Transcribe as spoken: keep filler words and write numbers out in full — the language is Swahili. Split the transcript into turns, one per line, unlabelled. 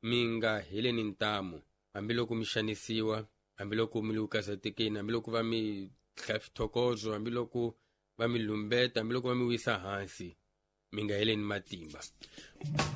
minga hele ni ntamu ambilo kumishanisiwa ambilo kumiluka zatekeni ambilo kuva mi tlafitokozo ambilo ku va milumbeta ambilo kuva mi wisa hansi minga hele ni matimba.